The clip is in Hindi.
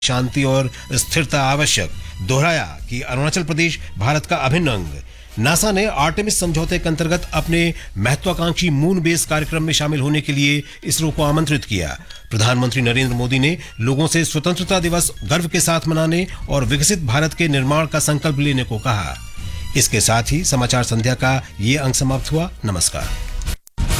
शांति और स्थिरता आवश्यक। दोहराया कि अरुणाचल प्रदेश भारत का अभिन्न अंग। नासा ने आर्टेमिस समझौते के अंतर्गत अपने महत्वाकांक्षी मून बेस कार्यक्रम में शामिल होने के लिए इसरो को आमंत्रित किया। प्रधानमंत्री नरेंद्र मोदी ने लोगों से स्वतंत्रता दिवस गर्व के साथ मनाने और विकसित भारत के निर्माण का संकल्प लेने को कहा। इसके साथ ही समाचार संध्या का ये अंक समाप्त हुआ। नमस्कार।